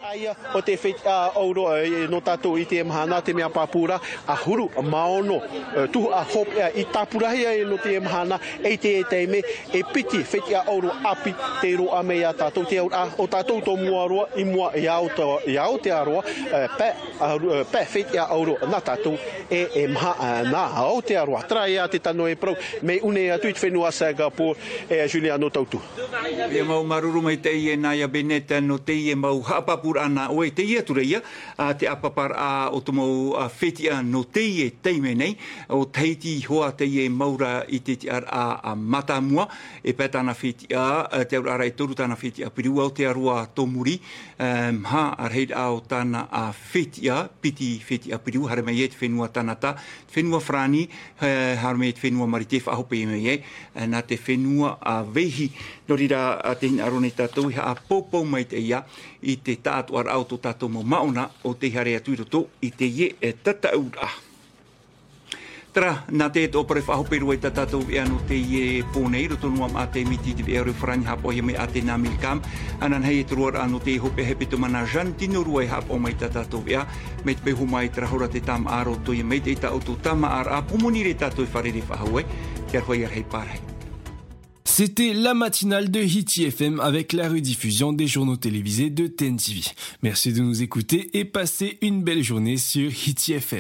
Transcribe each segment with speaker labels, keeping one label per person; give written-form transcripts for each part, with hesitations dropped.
Speaker 1: Aia o te whet auro no tātou I te mahana te mea pāpura a huru maono tuhu a hop I tāpurahi no te mahana e te teime e piti whet auro api te roa me a tātou te aura o tātou tō mua roa I mua iau te aroa pe whet auro na tātou e maha na au te aroa trai a te tano e prau me une atu I te whenua Singapore e Juliano Tautu.
Speaker 2: E mau maruru mai te I e Naya Beneta no te I e mau hapapura ana oe te ia tureia a te apapar a o tomau whetia no te I e teime nei o teiti hoa te I e maura I te ar a matamua e pētana whetia te aura arai toru tāna whetia piriu au te arua tomuri ha arheid au tāna a whetia piti whetia piriu hare mai e te whenua tanata whenua frani hare mai te whenua maritefa ahope I mei na te whenua a vehi norira a te arone tātou I a popou mai te ia I te tātu ar auto tātou mo mauna o te hare atu I roto I te ie e tata ura. Tara, nā te opere whahoperu e tātou e ano te ie pōnei, roto nuam a te miti te eore whrani hapo he me a te nā milikam, anan hei e turuar ano te hope hepe to mana jan tino rua e hapo mai tātou e a, me te pehu mai trahora te tam aro to i mei te ita o tō tama ar a, pumoni re tātou e wharere whahaue, kia roi ar hei pārhei.
Speaker 3: C'était la matinale de Hiti FM avec la rediffusion des journaux télévisés de TNTV. Merci de nous écouter et passez une belle journée sur Hiti FM.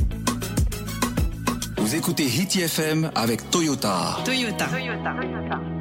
Speaker 4: Vous écoutez Hiti FM avec Toyota.
Speaker 5: Toyota.